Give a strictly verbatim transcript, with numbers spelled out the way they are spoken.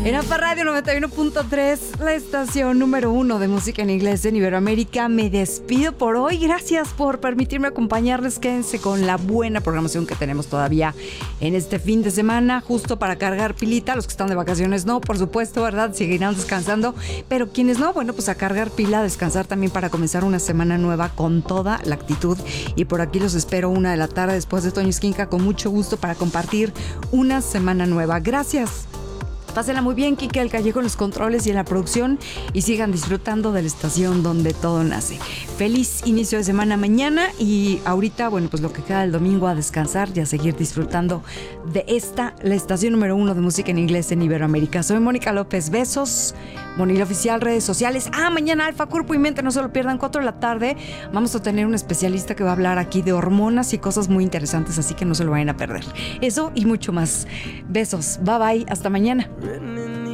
En APA Radio noventa y uno punto tres, la estación número uno de música en inglés en Iberoamérica. Me despido por hoy. Gracias por permitirme acompañarles. Quédense con la buena programación que tenemos todavía en este fin de semana, justo para cargar pilita. Los que están de vacaciones no, por supuesto, ¿verdad? Seguirán descansando. Pero quienes no, bueno, pues a cargar pila, a descansar también para comenzar una semana nueva con toda la actitud. Y por aquí los espero una de la tarde después de Toño Esquinca con mucho gusto para compartir una semana nueva. Gracias. Pásenla muy bien, Kike El Callejo en los controles y en la producción, y sigan disfrutando de la estación donde todo nace. Feliz inicio de semana mañana, y ahorita, bueno, pues lo que queda del domingo, a descansar y a seguir disfrutando de esta, la estación número uno de música en inglés en Iberoamérica. Soy Mónica López, besos. Monil Oficial, redes sociales. Ah, mañana Alfa, Cuerpo y Mente, no se lo pierdan, cuatro de la tarde. Vamos a tener un especialista que va a hablar aquí de hormonas y cosas muy interesantes, así que no se lo vayan a perder. Eso y mucho más. Besos, bye bye, hasta mañana.